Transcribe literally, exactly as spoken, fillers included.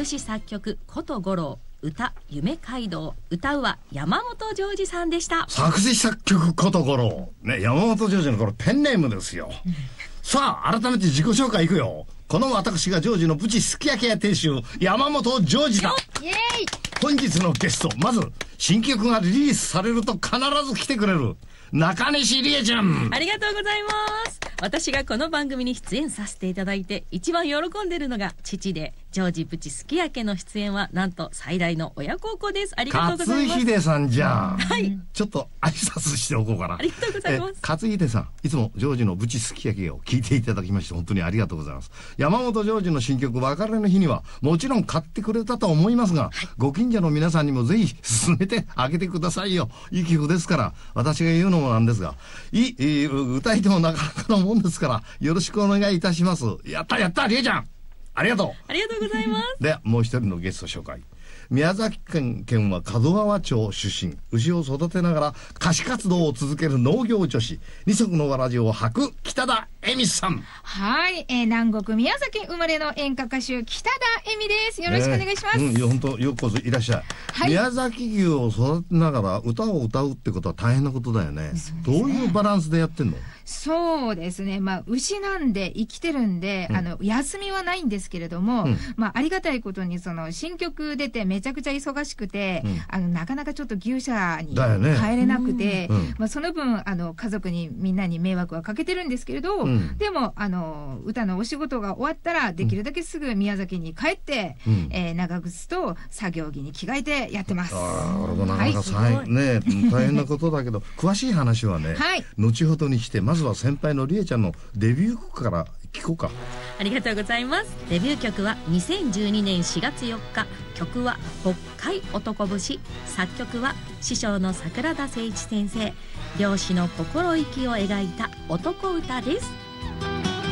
作詞作曲琴五郎、歌夢街道、歌うは山本譲二さんでした。 作詞作曲琴五郎、ね、山本譲二のこれペンネームですよ。さあ改めて自己紹介いくよ。この私がジョージのプチすき焼き屋店主山本譲二だ。 イエーイ。 本日のゲスト、まず新曲がリリースされると必ず来てくれる中西理恵ちゃん。 ありがとうございます。私がこの番組に出演させていただいて一番喜んでるのが父で、ジョージプチすき焼きの出演はなんと最大の親孝行です。ありがとうございます。 勝秀さんじゃん。 はい、 ちょっと挨拶しておこうかな。 ありがとうございます。 勝秀さん、いつもジョージのプチすき焼きを聞いていただきまして本当にありがとうございます。山本ジョージの新曲別れの日にはもちろん買ってくれたと思いますが、はい、ご近所の皆さんにもぜひ勧めてあげてくださいよ。いい曲ですから私が言うのもなんですが、いい、いい歌い手もなかなかのもんですからよろしくお願いいたします。やったやったりえちゃん、ありがとう。 ありがとうございます。 ではもう一人のゲスト紹介。宮崎県県は門川町出身、牛を育てながら歌手活動を続ける農業女子、二足のわらじを履く北田恵美さん。 はい、えー、南国宮崎生まれの演歌歌手北田恵美です。よろしくお願いします。 ね、うん、本当よくこそいらっしゃい。はい、宮崎牛を育てながら歌を歌うってことは大変なことだよね。どういうバランスでやってんの？ そうですね、まあ、牛なんで生きてるんで、うん、あの休みはないんですけれども、うん、まあ、ありがたいことにその新曲出てめちゃくちゃ忙しくて、うん、あのなかなかちょっと牛舎に帰れなくて、ね、うん、まあ、その分あの家族にみんなに迷惑はかけてるんですけれど、うん、でもあの歌のお仕事が終わったらできるだけすぐ宮崎に帰って、うん、えー、長靴と作業着に着替えてやってます。 あ、俺もなかなかさ、はい、ね、大変なことだけど詳しい話はね、はい、後ほどにしてまずは先輩のりえちゃんのデビュー曲から聞こうか。 ありがとうございます。デビュー曲はにせんじゅうにねんしがつよっか、曲は北海男節、作曲は師匠の桜田誠一先生、漁師の心意気を描いた男歌です。